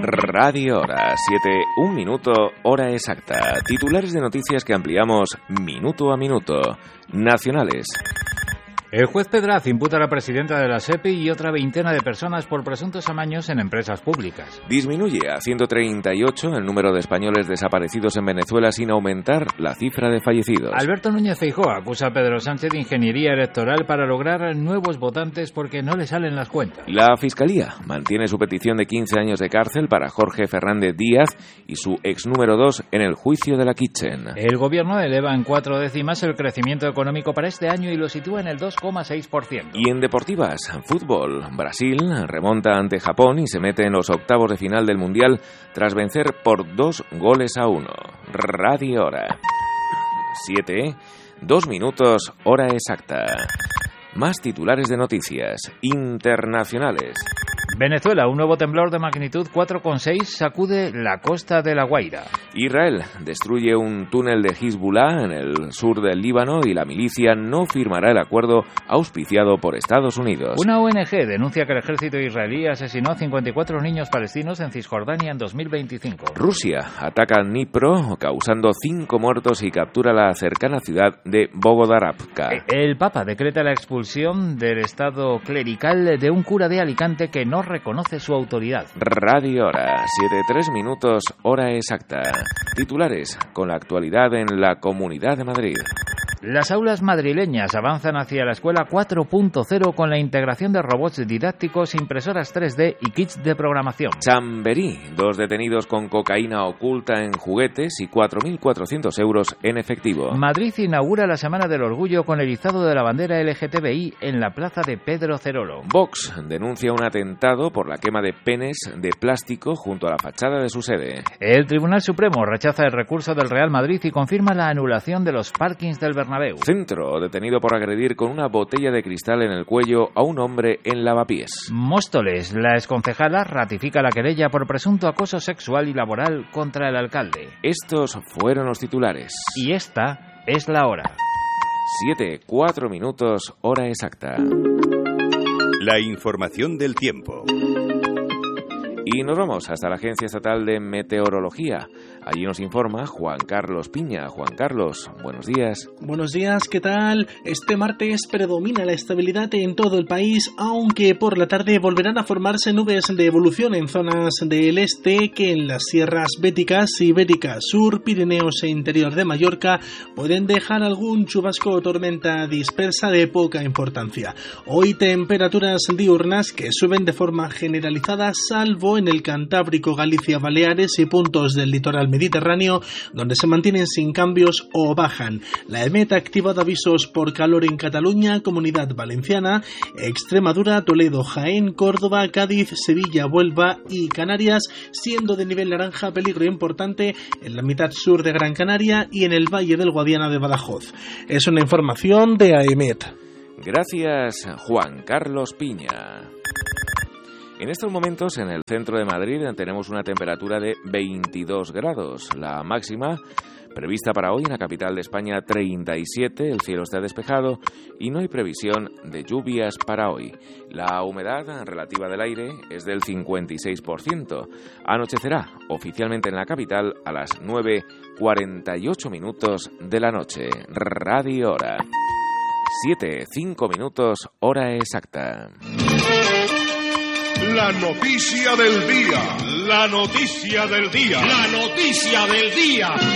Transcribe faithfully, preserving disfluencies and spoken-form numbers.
Radio Hora, siete, un minuto, hora exacta. Titulares de noticias que ampliamos minuto a minuto. Nacionales. El juez Pedraz imputa a la presidenta de la SEPI y otra veintena de personas por presuntos amaños en empresas públicas. Disminuye a ciento treinta y ocho el número de españoles desaparecidos en Venezuela sin aumentar la cifra de fallecidos. Alberto Núñez Feijóo acusa a Pedro Sánchez de ingeniería electoral para lograr nuevos votantes porque no le salen las cuentas. La Fiscalía mantiene su petición de quince años de cárcel para Jorge Fernández Díaz y su ex número dos en el juicio de la Kitchen. El gobierno eleva en cuatro décimas el crecimiento económico para este año y lo sitúa en el dos coma seis por ciento. Y en deportivas, fútbol, Brasil remonta ante Japón y se mete en los octavos de final del Mundial tras vencer por dos goles a uno. Radio Hora. Siete, dos minutos, hora exacta. Más titulares de noticias internacionales. Venezuela, un nuevo temblor de magnitud cuatro coma seis sacude la costa de La Guaira. Israel destruye un túnel de Hezbollah en el sur del Líbano y la milicia no firmará el acuerdo auspiciado por Estados Unidos. Una O N G denuncia que el ejército israelí asesinó a cincuenta y cuatro niños palestinos en Cisjordania en dos mil veinticinco. Rusia ataca Dnipro, causando cinco muertos y captura la cercana ciudad de Bogodarabka. El Papa decreta la expulsión del estado clerical de un cura de Alicante que no reconoce su autoridad. Radio Hora, siete, tres minutos, hora exacta. Titulares con la actualidad en la Comunidad de Madrid. Las aulas madrileñas avanzan hacia la escuela cuatro punto cero con la integración de robots didácticos, impresoras tres D y kits de programación. Chamberí, dos detenidos con cocaína oculta en juguetes y cuatro mil cuatrocientos euros en efectivo. Madrid inaugura la Semana del Orgullo con el izado de la bandera L G T B I en la plaza de Pedro Cerolo. Vox denuncia un atentado por la quema de penes de plástico junto a la fachada de su sede. El Tribunal Supremo rechaza el recurso del Real Madrid y confirma la anulación de los parkings del Bernabéu. Centro, detenido por agredir con una botella de cristal en el cuello a un hombre en Lavapiés. Móstoles, la exconcejala ratifica la querella por presunto acoso sexual y laboral contra el alcalde. Estos fueron los titulares. Y esta es la hora. Siete, cuatro minutos, hora exacta. La información del tiempo. Y nos vamos hasta la Agencia Estatal de Meteorología. Allí nos informa Juan Carlos Piña. Juan Carlos, buenos días. Buenos días, ¿qué tal? Este martes predomina la estabilidad en todo el país, aunque por la tarde volverán a formarse nubes de evolución en zonas del este que en las sierras béticas, ibéricas, sur, Pirineos e interior de Mallorca pueden dejar algún chubasco o tormenta dispersa de poca importancia. Hoy temperaturas diurnas que suben de forma generalizada, salvo en el Cantábrico, Galicia, Baleares y puntos del litoral mediterráneo, donde se mantienen sin cambios o bajan. La EMET ha activado avisos por calor en Cataluña, Comunidad Valenciana, Extremadura, Toledo, Jaén, Córdoba, Cádiz, Sevilla, Huelva y Canarias, siendo de nivel naranja peligro importante en la mitad sur de Gran Canaria y en el Valle del Guadiana de Badajoz. Es una información de AEMET. Gracias, Juan Carlos Piña. En estos momentos, en el centro de Madrid, tenemos una temperatura de veintidós grados. La máxima prevista para hoy en la capital de España, treinta y siete. El cielo está despejado y no hay previsión de lluvias para hoy. La humedad relativa del aire es del cincuenta y seis por ciento. Anochecerá oficialmente en la capital a las nueve cuarenta y ocho minutos de la noche. Radio Hora. siete, cinco minutos, hora exacta. La noticia del día. La noticia del día. La noticia del día.